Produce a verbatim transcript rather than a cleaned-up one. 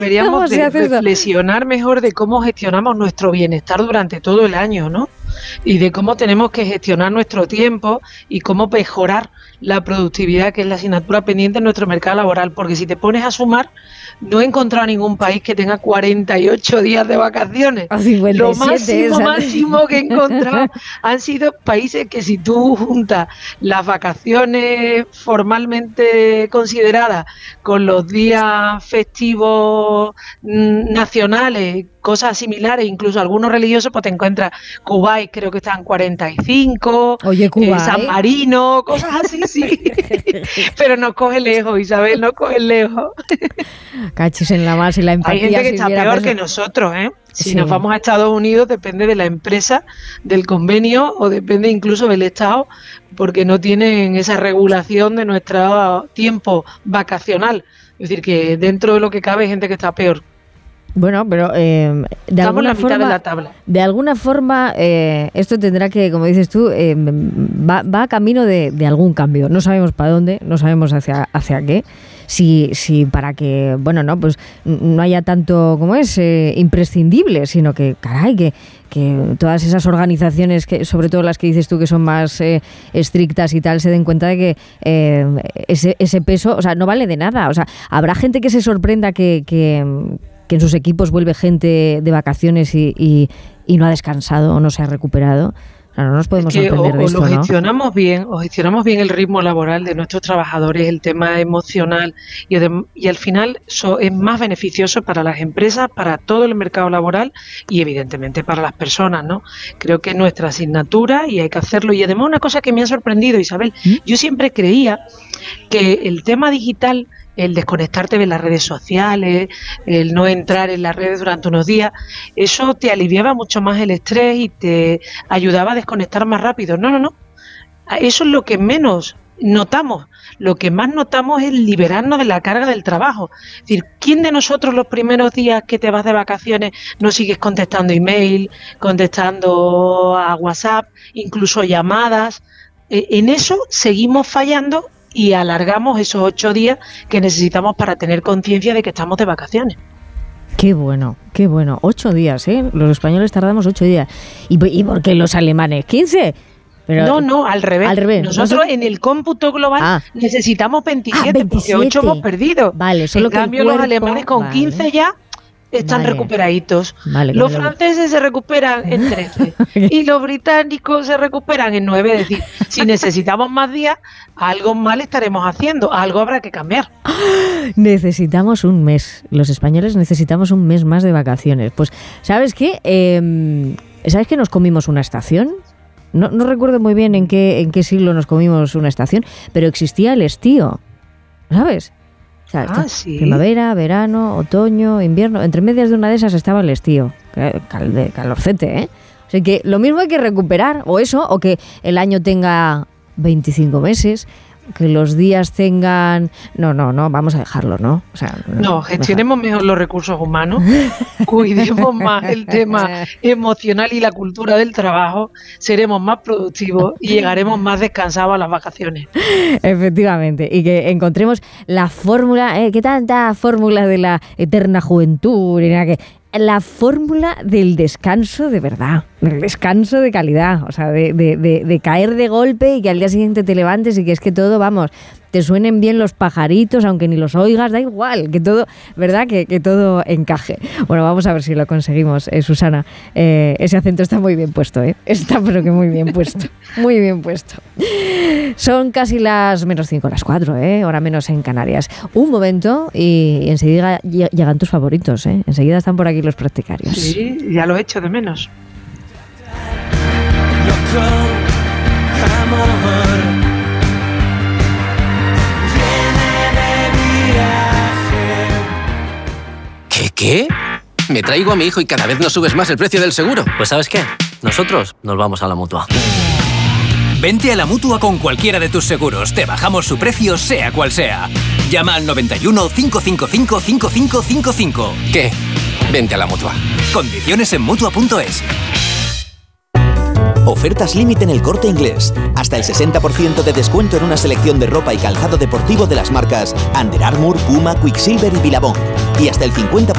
Deberíamos de reflexionar mejor de cómo gestionamos nuestro bienestar durante todo el año, ¿no? Y de cómo tenemos que gestionar nuestro tiempo y cómo mejorar la productividad, que es la asignatura pendiente en nuestro mercado laboral. Porque si te pones a sumar, no he encontrado ningún país que tenga cuarenta y ocho días de vacaciones. Lo máximo, máximo que he encontrado han sido países que, si tú juntas las vacaciones formalmente consideradas con los días festivos nacionales, cosas similares, incluso algunos religiosos, pues te encuentras Kuwait, creo que están cuarenta y cinco, Oye, Kuwait, eh, San Marino, cosas así, sí. Pero nos coge lejos, Isabel, nos coge lejos. Cachis en la más y la empatía. Hay gente que si está peor pensado... que nosotros, ¿eh? Si sí. nos vamos a Estados Unidos, depende de la empresa, del convenio, o depende incluso del Estado, porque no tienen esa regulación de nuestro tiempo vacacional. Es decir, que dentro de lo que cabe hay gente que está peor. Bueno, pero eh, de, alguna la mitad forma, de la tabla. de alguna forma eh, esto tendrá que, como dices tú, eh, va, va a camino de, de algún cambio. No sabemos para dónde, no sabemos hacia, hacia qué. Si, si para que, bueno, no, pues no haya tanto, como es, eh, imprescindible, sino que, caray, que, que todas esas organizaciones, que sobre todo las que dices tú que son más eh, estrictas y tal, se den cuenta de que eh, ese, ese peso, o sea, no vale de nada. O sea, habrá gente que se sorprenda que... que que en sus equipos vuelve gente de vacaciones y, y, y no ha descansado o no se ha recuperado. No, no nos podemos es que sorprender o, de esto, o lo ¿no? gestionamos bien, o gestionamos bien el ritmo laboral de nuestros trabajadores, el tema emocional, y, de, y al final eso es más beneficioso para las empresas, para todo el mercado laboral y evidentemente para las personas, ¿no? Creo que es nuestra asignatura y hay que hacerlo. Y además una cosa que me ha sorprendido, Isabel, ¿Mm? yo siempre creía que el tema digital, el desconectarte de las redes sociales, el no entrar en las redes durante unos días, eso te aliviaba mucho más el estrés y te ayudaba a desconectar más rápido. No, no, no. Eso es lo que menos notamos. Lo que más notamos es liberarnos de la carga del trabajo. Es decir, ¿quién de nosotros los primeros días que te vas de vacaciones no sigues contestando email, contestando a WhatsApp, incluso llamadas? En eso seguimos fallando y alargamos esos ocho días que necesitamos para tener conciencia de que estamos de vacaciones. Qué bueno, qué bueno. Ocho días, ¿eh? Los españoles tardamos ocho días. ¿Y, y por qué los alemanes? ¿quince? Pero, no, no, al revés. Al revés. Nosotros ¿Nosotros? en el cómputo global ah. necesitamos veintisiete, ah, veintisiete, porque ocho hemos perdido. Vale, solo en que cambio, el cuerpo, los alemanes con vale. quince ya están vale. recuperaditos. Vale, los franceses lo... se recuperan en trece y los británicos se recuperan en nueve. Es decir, si necesitamos más días, algo mal estaremos haciendo, algo habrá que cambiar. Necesitamos un mes. Los españoles necesitamos un mes más de vacaciones. Pues, ¿sabes qué? Eh, ¿Sabes que nos comimos una estación? No, no recuerdo muy bien en qué, en qué siglo nos comimos una estación, pero existía el estío, ¿sabes? O sea, ah, sí. Primavera, verano, otoño, invierno. Entre medias de una de esas estaba el estío. Cal, de calorcete, ¿eh? O sea que lo mismo hay que recuperar, o eso, o que el año tenga veinticinco meses, que los días tengan... No, no, no, vamos a dejarlo, ¿no? O sea, no, no gestionemos dejar. mejor los recursos humanos, cuidemos más el tema emocional y la cultura del trabajo, seremos más productivos y llegaremos más descansados a las vacaciones. Efectivamente, y que encontremos la fórmula, ¿eh? ¿Qué tanta fórmula de la eterna juventud? Que la fórmula del descanso de verdad, del descanso de calidad, o sea, de, de, de, de caer de golpe y que al día siguiente te levantes y que es que todo, vamos, te suenen bien los pajaritos, aunque ni los oigas, da igual, que todo, ¿verdad? Que, que todo encaje. Bueno, vamos a ver si lo conseguimos, eh, Susana. Eh, ese acento está muy bien puesto, ¿eh? Está pero que muy bien puesto, muy bien puesto. Son casi las menos cinco, las cuatro, ¿eh? Hora menos en Canarias. Un momento y enseguida llegan tus favoritos, ¿eh? Enseguida están por aquí los practicarios. Sí, ya lo he hecho de menos. ¿Qué, qué? Me traigo a mi hijo y cada vez nos subes más el precio del seguro. Pues ¿sabes qué? Nosotros nos vamos a la Mutua. Vente a la Mutua con cualquiera de tus seguros. Te bajamos su precio, sea cual sea. Llama al noventa y uno, cinco cinco cinco, cinco cinco cinco cinco. ¿Qué? Vente a la Mutua. Condiciones en Mutua punto es. Ofertas límite en El Corte Inglés. Hasta el sesenta por ciento de descuento en una selección de ropa y calzado deportivo de las marcas Under Armour, Puma, Quicksilver y Billabong. Y hasta el cincuenta por ciento